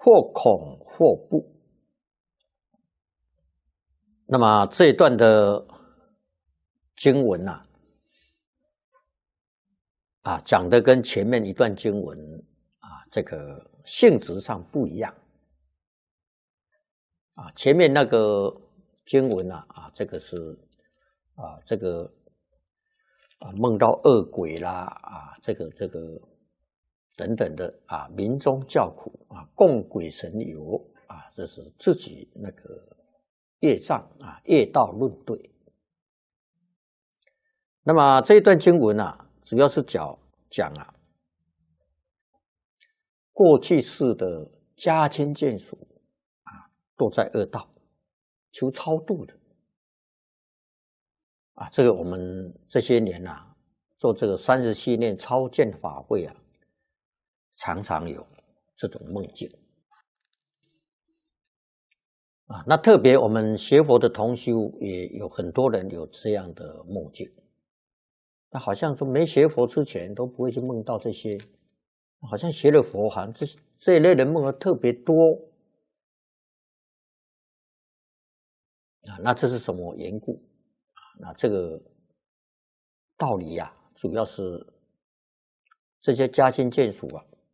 或恐或怖。那么这一段的经文讲的跟前面一段经文这个性质上不一样前面那个经文这个是这个梦到恶鬼啦这个等等的民中叫苦供鬼神游这是自己那个业障业道论对。那么这一段经文主要是讲过去世的家亲眷属都在恶道求超度的这个我们这些年做这个30系列超荐法会常常有这种梦境那特别我们学佛的同修也有很多人有这样的梦境。那好像说没学佛之前都不会去梦到这些，好像学了佛好像这一类的梦特别多那这是什么缘故那这个道理主要是这些家亲眷属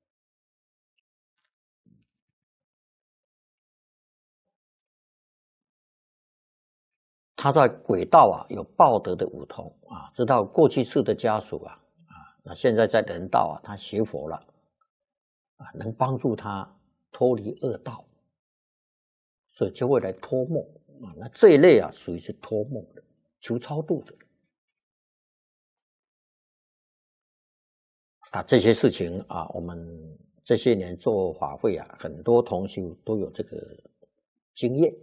他在鬼道有报德的五通知道过去世的家属那现在在人道他学佛了能帮助他脱离恶道，所以就会来托梦那这一类属于是托梦的求超度的这些事情我们这些年做法会很多同修都有这个经验。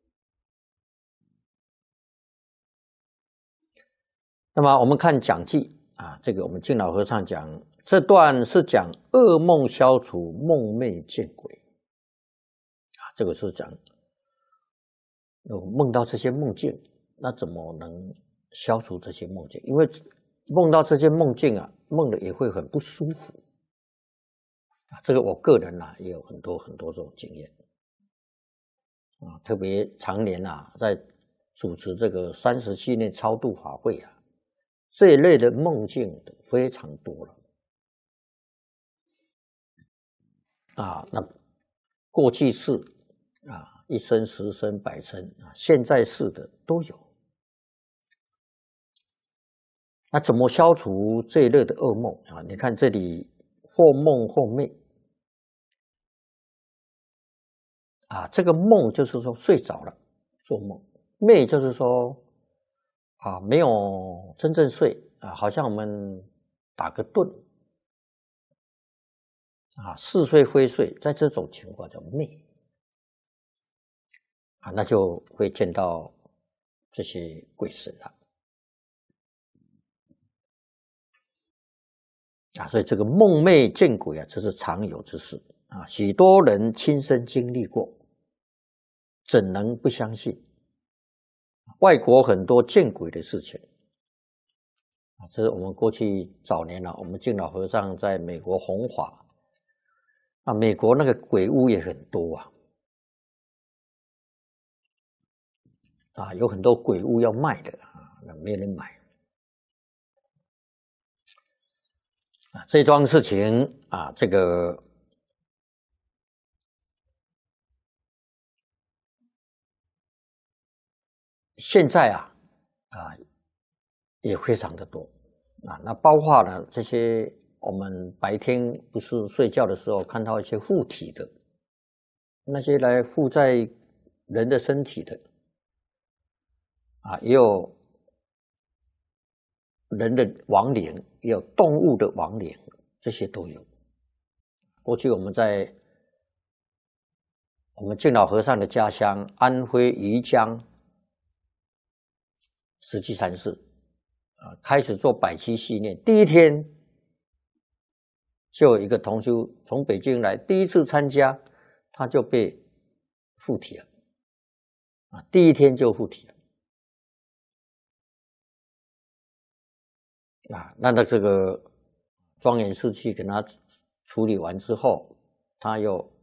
那么我们看讲记这个我们净老和尚讲这段是讲噩梦消除梦寐见鬼这个是讲梦到这些梦境，那怎么能消除这些梦境？因为梦到这些梦境梦的也会很不舒服这个我个人也有很多这种经验特别常年在主持这个30系列超度法会这一类的梦境非常多了那过去世1生10生100生现在世的都有。那怎么消除这一类的噩梦你看这里或梦或寐这个梦就是说睡着了做梦，寐就是说没有真正睡好像我们打个盹似睡非睡，在这种情况叫寐那就会见到这些鬼神了所以这个梦寐见鬼这是常有之事许多人亲身经历过，怎能不相信？外国很多见鬼的事情这是我们过去早年我们净老和尚在美国弘法美国那个鬼屋也很多有很多鬼屋要卖的没人买这桩事情这个现在也非常的多那包括了这些我们白天不是睡觉的时候看到一些附体的，那些来附在人的身体的也有人的亡灵，也有动物的亡灵，这些都有。过去我们在我们净老和尚的家乡安徽余江石基禅寺开始做百期系列，第一天就有一个同修从北京来，第一次参加他就被附体了第一天就附体了那这个庄严寺去跟他处理完之后，他又